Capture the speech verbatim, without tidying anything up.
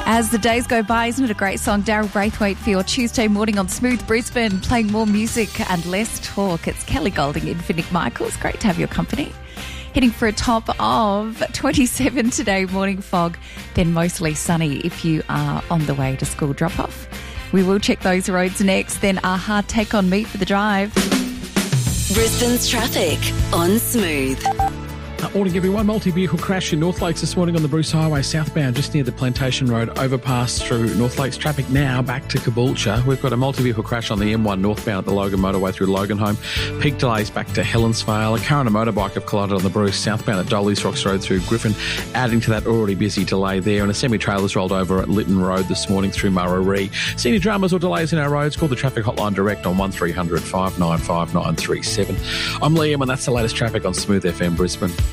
As the days go by, isn't it a great song? Daryl Braithwaite for your Tuesday morning on Smooth Brisbane, playing more music and less talk. It's Kelly Golding in for Nick Michaels. Great to have your company. Hitting for a top of twenty-seven today, morning fog, then mostly sunny if you are on the way to school drop-off. We will check those roads next, then our hard take on meat for the drive. Brisbane's traffic on Smooth. Morning everyone. Multi-vehicle crash in North Lakes this morning on the Bruce Highway southbound just near the Plantation Road overpass through North Lakes. Traffic now back to Caboolture. We've got a multi-vehicle crash on the M one northbound at the Logan motorway through Loganholme. Peak delays back to Helensvale. A car and a motorbike have collided on the Bruce southbound at Dolly's Rocks Road through Griffin, adding to that already busy delay there. And a semi-trailer's rolled over at Lytton Road this morning through Murray. Senior dramas or delays in our roads, call the traffic hotline direct on one three hundred five nine five nine three seven. I'm Liam and that's the latest traffic on Smooth F M Brisbane.